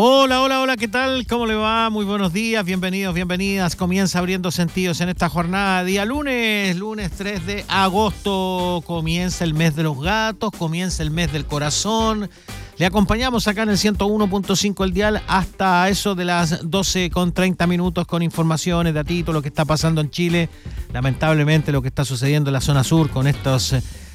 Hola, hola, hola, ¿qué tal? ¿Cómo le va? Muy buenos días, bienvenidos, bienvenidas. Comienza Abriendo Sentidos en esta jornada, día lunes 3 de agosto. Comienza el mes de los gatos, comienza el mes del corazón. Le acompañamos acá en el 101.5 el dial hasta eso de las 12:30 con informaciones, datitos, lo que está pasando en Chile. Lamentablemente lo que está sucediendo en la zona sur con estos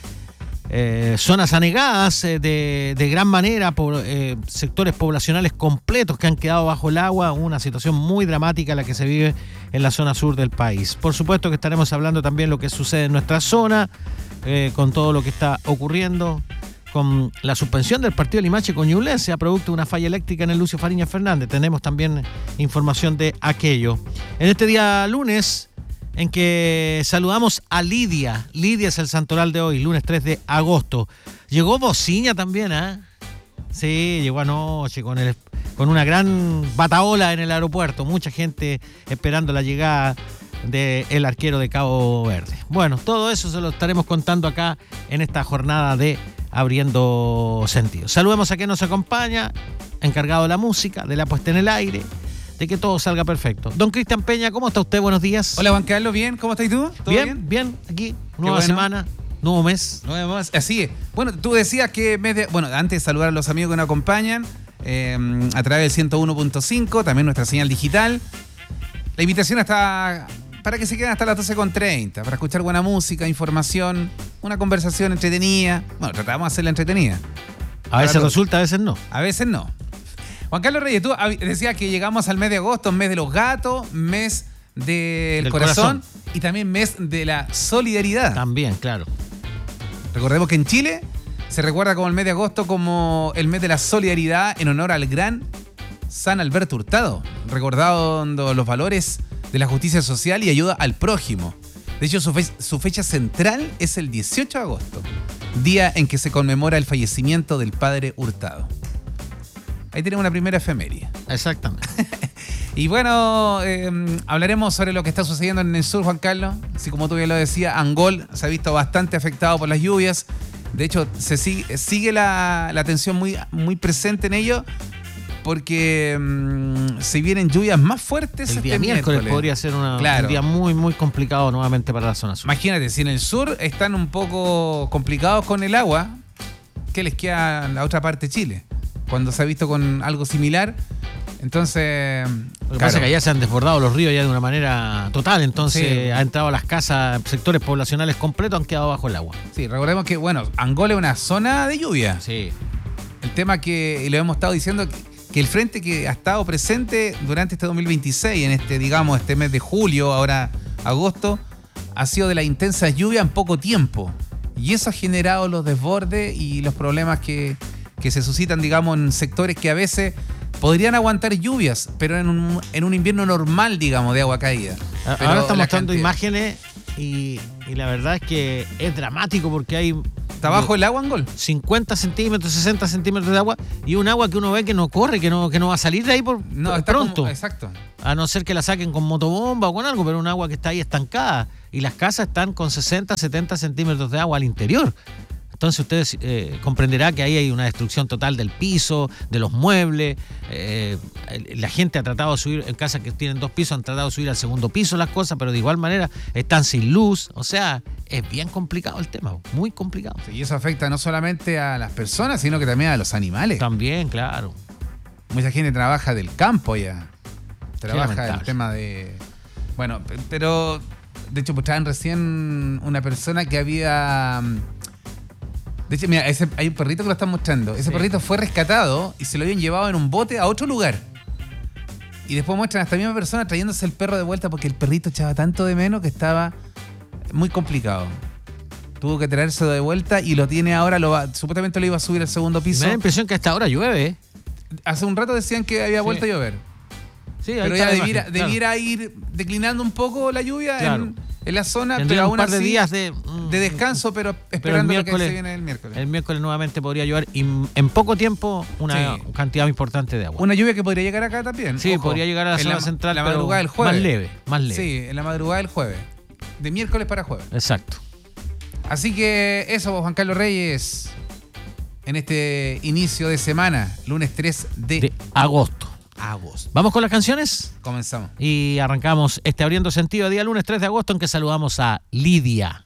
zonas anegadas de gran manera por sectores poblacionales completos que han quedado bajo el agua, una situación muy dramática la que se vive en la zona sur del país. Por supuesto que estaremos hablando también lo que sucede en nuestra zona, con todo lo que está ocurriendo, con la suspensión del partido de Limache con Ñublense a producto de una falla eléctrica en el Lucio Fariña Fernández. Tenemos también información de aquello. En este día lunes, en que saludamos a Lidia. Lidia es el santoral de hoy, lunes 3 de agosto. Llegó Bociña también, ¿eh? Sí, llegó anoche con una gran bataola en el aeropuerto. Mucha gente esperando la llegada del arquero de Cabo Verde. Bueno, todo eso se lo estaremos contando acá en esta jornada de Abriendo Sentidos. Saludemos a quien nos acompaña, encargado de la música, de la puesta en el aire, de que todo salga perfecto. Don Cristian Peña, ¿cómo está usted? Buenos días. Hola Juan Carlos, ¿bien? ¿Cómo estás tú? ¿Todo bien? Bien, aquí, nueva semana, nuevo mes. Así es. Bueno, tú decías que antes de saludar a los amigos que nos acompañan, a través del 101.5, también nuestra señal digital. La invitación está para que se queden hasta las 12:30, para escuchar buena música, información, una conversación entretenida. Bueno, tratamos de hacerla entretenida. A veces resulta, a veces no. A veces no. Juan Carlos Reyes, tú decías que llegamos al mes de agosto, mes de los gatos, mes del corazón y también mes de la solidaridad. También, claro. Recordemos que en Chile se recuerda como el mes de agosto como el mes de la solidaridad en honor al gran San Alberto Hurtado, recordando los valores de la justicia social y ayuda al prójimo. De hecho, su fecha central es el 18 de agosto, día en que se conmemora el fallecimiento del padre Hurtado. Ahí tenemos una primera efeméride. Exactamente. Y bueno, hablaremos sobre lo que está sucediendo en el sur, Juan Carlos. Así como tú bien lo decías, Angol se ha visto bastante afectado por las lluvias. De hecho, se sigue la atención muy presente en ello, porque se vienen lluvias más fuertes el día miércoles. Podría ser un día muy, muy complicado nuevamente para la zona sur. Imagínate, si en el sur están un poco complicados con el agua, ¿qué les queda en la otra parte de Chile? Cuando se ha visto con algo similar, entonces... Lo que pasa es que allá se han desbordado los ríos ya de una manera total, entonces ha entrado a las casas, sectores poblacionales completos han quedado bajo el agua. Sí, recordemos que, Angola es una zona de lluvia. Sí. El tema que, y lo hemos estado diciendo, que el frente que ha estado presente durante este 2026, en este mes de julio, ahora agosto, ha sido de la intensa lluvia en poco tiempo. Y eso ha generado los desbordes y los problemas que se suscitan, en sectores que a veces podrían aguantar lluvias, pero en un invierno normal, de agua caída. Ahora estamos mostrando imágenes y la verdad es que es dramático porque hay... ¿Está bajo el agua, Angol? 50 centímetros, 60 centímetros de agua y un agua que uno ve que no corre, que no va a salir de ahí por pronto. Exacto. A no ser que la saquen con motobomba o con algo, pero un agua que está ahí estancada y las casas están con 60, 70 centímetros de agua al interior. Entonces ustedes comprenderá que ahí hay una destrucción total del piso, de los muebles. La gente ha tratado de subir, en casas que tienen 2 pisos, han tratado de subir al segundo piso las cosas, pero de igual manera están sin luz. O sea, es bien complicado el tema, muy complicado. Sí, y eso afecta no solamente a las personas, sino que también a los animales. También, claro. Mucha gente trabaja del campo ya. Trabaja el tema de... Bueno, pero de hecho, traen recién una persona que había... De hecho, mira, hay un perrito que lo están mostrando. Ese perrito fue rescatado y se lo habían llevado en un bote a otro lugar. Y después muestran a esta misma persona trayéndose el perro de vuelta porque el perrito echaba tanto de menos que estaba muy complicado. Tuvo que traerse de vuelta y lo tiene ahora, supuestamente lo iba a subir al segundo piso. Me da la impresión que hasta ahora llueve. Hace un rato decían que había vuelto a llover. Sí, pero ya debiera ir declinando un poco la lluvia en la zona, tendría pero un par de días de descanso, pero esperando lo que se viene el miércoles. El miércoles nuevamente podría llover y en poco tiempo una cantidad importante de agua. Una lluvia que podría llegar acá también. Sí, podría llegar a la zona central, la madrugada del jueves. Más leve. Sí, en la madrugada del jueves. De miércoles para jueves. Exacto. Así que eso, Juan Carlos Reyes. en este inicio de semana, lunes 3 de agosto. agosto. ¿Vamos con las canciones? Comenzamos. Y arrancamos Abriendo Sentido, día lunes 3 de agosto, en que saludamos a Lidia.